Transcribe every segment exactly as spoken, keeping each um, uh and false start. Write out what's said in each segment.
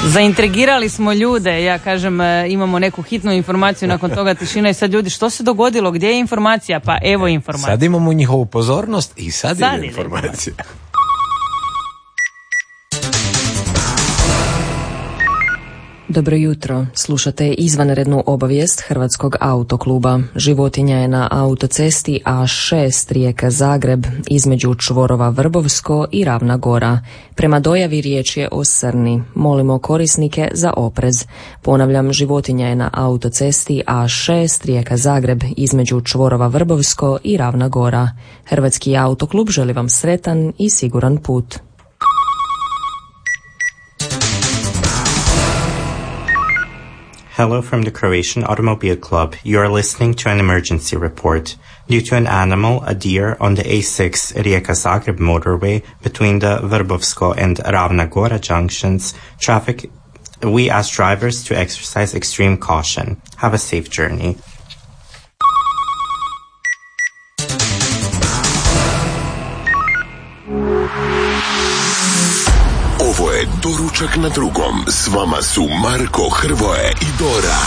Zaintrigirali smo ljude, ja kažem imamo neku hitnu informaciju, nakon toga tišina i sad ljudi što se dogodilo, gdje je informacija? Pa evo informacija. Sad imamo njihovu pozornost i sad, sad ide informacija. Dobro jutro, slušate izvanrednu obavijest Hrvatskog autokluba. Životinja je na autocesti A šest Rijeka Zagreb između čvorova Vrbovsko i Ravna Gora. Prema dojavi riječ je o srni. Molimo korisnike za oprez. Ponavljam, životinja je na autocesti A šest Rijeka Zagreb između čvorova Vrbovsko i Ravna Gora. Hrvatski autoklub želi vam sretan i siguran put. Hello from the Croatian Automobile Club. You are listening to an emergency report. Due to an animal, a deer, on the A six Rijeka-Zagreb motorway between the Vrbovsko and Ravna Gora junctions, traffic, we ask drivers to exercise extreme caution. Have a safe journey. Ovo je Doručak na drugom. S vama su Marko, Hrvoje i Dora.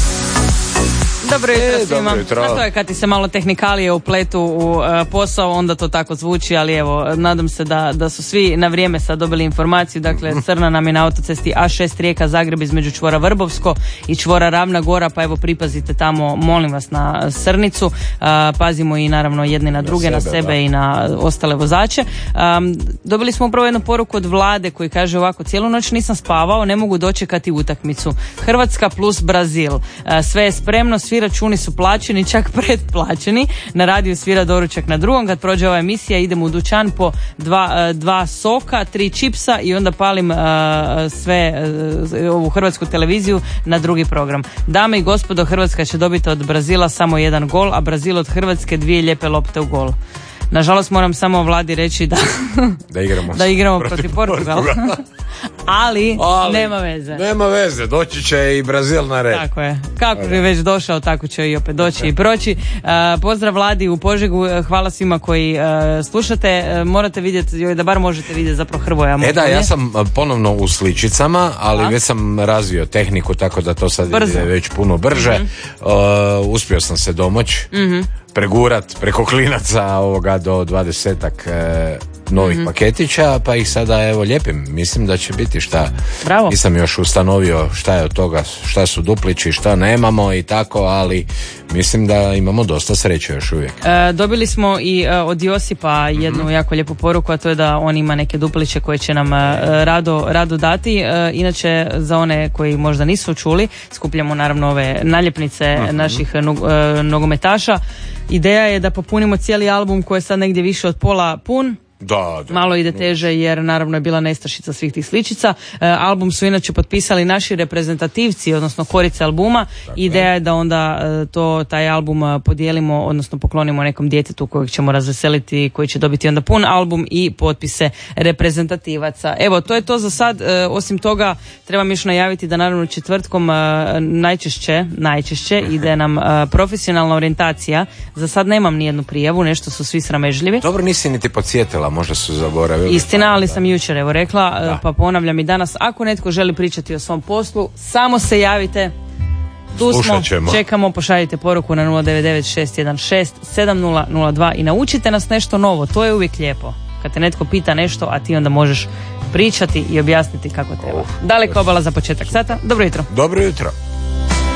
Dobro jutro e, svima. Dobro A to je kad ti se malo tehnikalije upletu u uh, posao, onda to tako zvuči, ali evo, nadam se da, da su svi na vrijeme sad dobili informaciju. Dakle, crna nam je na autocesti A šest Rijeka Zagreb između čvora Vrbovsko i čvora Ravna Gora, pa evo pripazite tamo, molim vas, na srnicu. Uh, pazimo i naravno jedni na druge, na sebe, na sebe i na ostale vozače. Um, dobili smo upravo jednu poruku od Vlade koji kaže ovako: cijelu noć nisam spavao, ne mogu dočekati utakmicu. Hrvatska plus Brazil. Uh, sve je spremno, svi računi su plaćeni, čak predplaćeni. Na radiju svira Doručak na drugom. Kad prođe ova emisija idem u dućan po dva, dva soka, tri čipsa i onda palim uh, sve uh, ovu hrvatsku televiziju na drugi program. Dame i gospodo, Hrvatska će dobiti od Brazila samo jedan gol, a Brazil od Hrvatske dvije lijepe lopte u gol. Nažalost moram samo Vladi reći da da igramo, da igramo protiv Portugala. ali, ali nema veze. Nema veze, doći će i Brazil na red. Tako je. Kako bi već došao, tako će i opet doći i proći. Uh, pozdrav Vladi u Požegu, hvala svima koji uh, slušate. Uh, morate vidjeti, joj da bar možete vidjeti zapravo Hrvoja. E da, ja sam ponovno u sličicama, ali A? već sam razvio tehniku, tako da to sad Brzo. ide već puno brže. Mm-hmm. Uh, uspio sam se domoć. Mm-hmm. pregurat preko klinaca ovoga do dvadesetak e, novih mm-hmm. paketića, pa ih sada evo lijepim. Mislim da će biti šta. Bravo. Nisam još ustanovio šta je od toga, šta su duplići, šta nemamo i tako, ali mislim da imamo dosta sreće još uvijek. E, dobili smo i e, od Josipa jednu mm-hmm. jako lijepu poruku, a to je da on ima neke dupliće koje će nam e, rado, rado dati. E, inače, za one koji možda nisu čuli, skupljamo naravno ove naljepnice mm-hmm. naših no, e, nogometaša. Ideja je da popunimo cijeli album koji je sad negdje više od pola pun. Da, da. Malo ide teže jer naravno je bila nestašica svih tih sličica. E, album su inače potpisali naši reprezentativci, odnosno korice albuma. Tako Ideja je. je da onda e, to taj album podijelimo, odnosno poklonimo nekom djetetu kojeg ćemo razveseliti, koji će dobiti onda pun album i potpise reprezentativaca. Evo, to je to za sad. E, osim toga, trebam još najaviti da naravno četvrtkom e, najčešće, najčešće ide nam e, profesionalna orijentacija. Za sad nemam nijednu prijavu, nešto su svi sramežljivi. Dobro, nisi niti podsjetila. Možda su zaboravili. Istina, ali sam jučer evo rekla, da. pa ponavljam i danas, ako netko želi pričati o svom poslu, samo se javite. Tu smo, čekamo, pošaljite poruku na nula devet devet šest jedan šest sedam nula nula dva i naučite nas nešto novo, to je uvijek lijepo. Kad te netko pita nešto, a ti onda možeš pričati i objasniti kako treba. Daleko obala za početak sata. Dobro jutro. Dobro jutro.